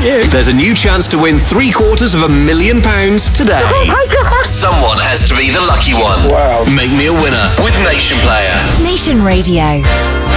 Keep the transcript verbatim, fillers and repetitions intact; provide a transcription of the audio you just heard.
you. There's a new chance to win three quarters of a million pounds today. Oh my God. Someone has to be the lucky one. Wow. Make me a winner with Nation Player. Nation Radio.